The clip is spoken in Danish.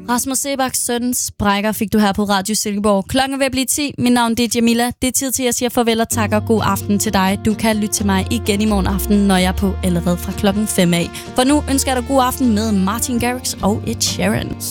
Rasmus Sebaks søn Sprækker fik du her på Radio Silkeborg. Klokken er ved at blive 10. Mit navn det er Jamila. Det er tid til at sige farvel og tak og god aften til dig. Du kan lytte til mig igen i morgen aften, når jeg er på allerede fra klokken 5 af. For nu ønsker jeg dig god aften med Martin Garrix og Ed Sheeran.